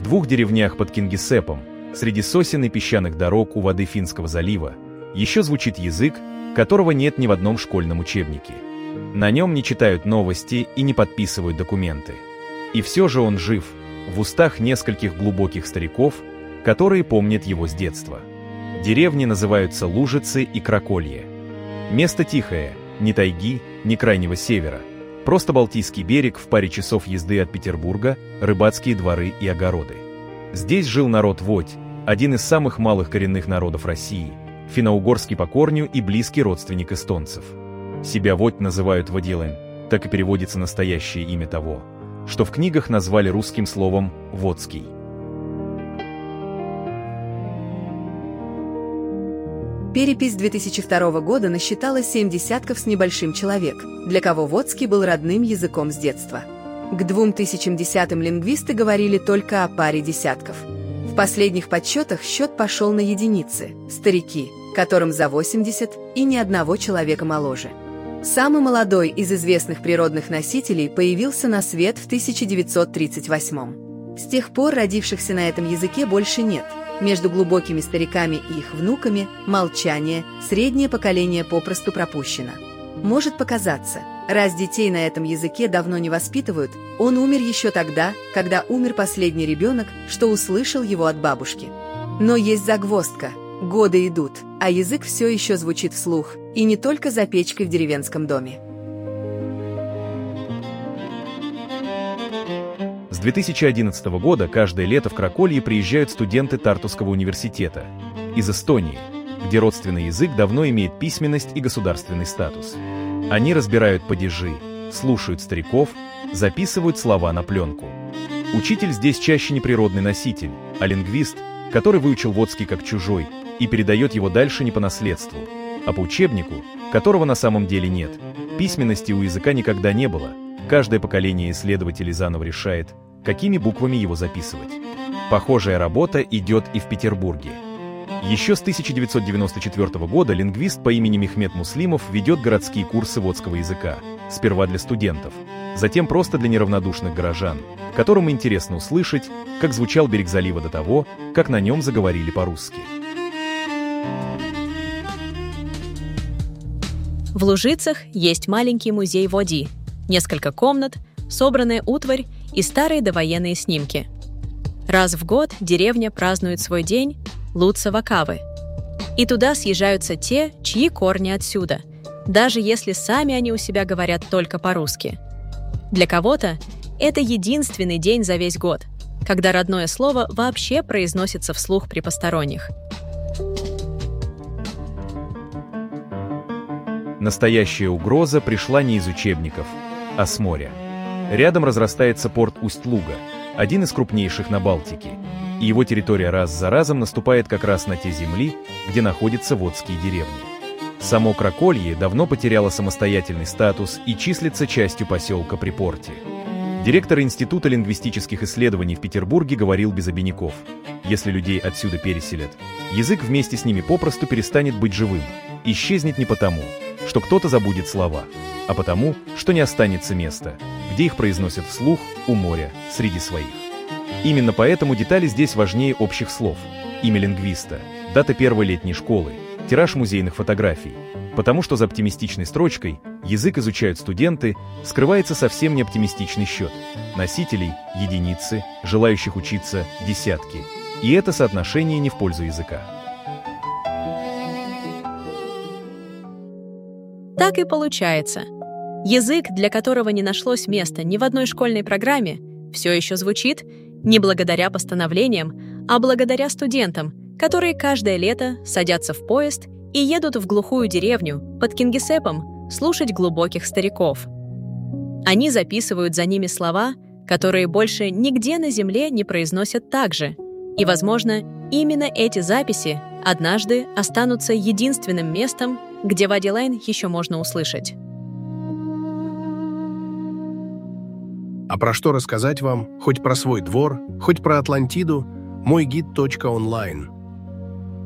двух деревнях под Кингисеппом, среди сосен и песчаных дорог у воды Финского залива, еще звучит язык, которого нет ни в одном школьном учебнике. На нем не читают новости и не подписывают документы. И все же он жив, в устах нескольких глубоких стариков, которые помнят его с детства. Деревни называются Лужицы и Краколье. Место тихое, ни тайги, ни крайнего севера. Просто Балтийский берег в паре часов езды от Петербурга, рыбацкие дворы и огороды. Здесь жил народ Водь, один из самых малых коренных народов России, финно-угорский по корню и близкий родственник эстонцев. Себя Водь называют Водилен, так и переводится настоящее имя того, что в книгах назвали русским словом «водский». Перепись 2002 года насчитала 7 десятков с небольшим человек, для кого водский был родным языком с детства. К 2010-м лингвисты говорили только о паре десятков. В последних подсчетах счет пошел на единицы – старики, которым за 80 и ни одного человека моложе. Самый молодой из известных природных носителей появился на свет в 1938-м. С тех пор родившихся на этом языке больше нет. Между глубокими стариками и их внуками молчание, среднее поколение попросту пропущено. Может показаться, раз детей на этом языке давно не воспитывают, он умер еще тогда, когда умер последний ребенок, что услышал его от бабушки. Но есть загвоздка. Годы идут, а язык все еще звучит вслух, и не только за печкой в деревенском доме. С 2011 года каждое лето в Краколье приезжают студенты Тартуского университета из Эстонии, где родственный язык давно имеет письменность и государственный статус. Они разбирают падежи, слушают стариков, записывают слова на пленку. Учитель здесь чаще не природный носитель, а лингвист, который выучил водский как чужой и передает его дальше не по наследству, а по учебнику, которого на самом деле нет. Письменности у языка никогда не было. Каждое поколение исследователей заново решает, какими буквами его записывать. Похожая работа идет и в Петербурге. Еще с 1994 года лингвист по имени Мехмед Муслимов ведет городские курсы водского языка, сперва для студентов, затем просто для неравнодушных горожан, которым интересно услышать, как звучал берег залива до того, как на нем заговорили по-русски. В Лужицах есть маленький музей Води, несколько комнат, собранная утварь и старые довоенные снимки. Раз в год деревня празднует свой день Луца-Вакавы. И туда съезжаются те, чьи корни отсюда, даже если сами они у себя говорят только по-русски. Для кого-то это единственный день за весь год, когда родное слово вообще произносится вслух при посторонних. Настоящая угроза пришла не из учебников, а с моря. Рядом разрастается порт Усть-Луга, один из крупнейших на Балтике, и его территория раз за разом наступает как раз на те земли, где находятся водские деревни. Само Краколье давно потеряло самостоятельный статус и числится частью поселка при порте. Директор Института лингвистических исследований в Петербурге говорил без обиняков: если людей отсюда переселят, язык вместе с ними попросту перестанет быть живым, исчезнет не потому, что кто-то забудет слова, а потому, что не останется места, где их произносят вслух у моря среди своих. Именно поэтому детали здесь важнее общих слов: имя лингвиста, дата первой летней школы, тираж музейных фотографий, потому что за оптимистичной строчкой «язык изучают студенты» скрывается совсем не оптимистичный счет. Носителей – единицы, желающих учиться – десятки. И это соотношение не в пользу языка. Так и получается. Язык, для которого не нашлось места ни в одной школьной программе, все еще звучит не благодаря постановлениям, а благодаря студентам, которые каждое лето садятся в поезд и едут в глухую деревню под Кингисеппом слушать глубоких стариков. Они записывают за ними слова, которые больше нигде на земле не произносят так же. И, возможно, именно эти записи однажды останутся единственным местом, где Водилен еще можно услышать. А про что рассказать вам, хоть про свой двор, хоть про Атлантиду, мой гид.онлайн.